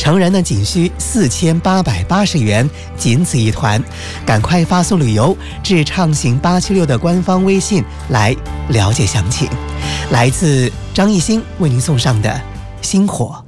成人呢仅需4880元，仅此一团。赶快发送旅游至畅行876的官方微信来了解详情。来自张艺兴为您送上的星火。